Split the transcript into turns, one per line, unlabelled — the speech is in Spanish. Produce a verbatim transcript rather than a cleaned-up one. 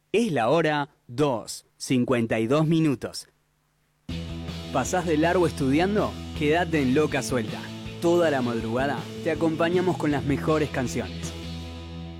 Es la hora dos, cincuenta y dos minutos. ¿Pasás de largo estudiando? Quédate en Loca Suelta. Toda la madrugada te acompañamos con las mejores canciones.